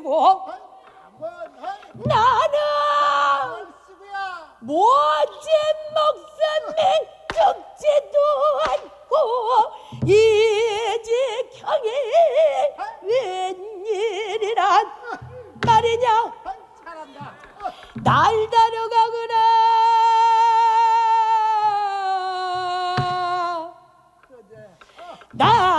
아니고 나는 모진 목숨이 죽지도 않고 이직형이 웬일이란 말이냐. 날다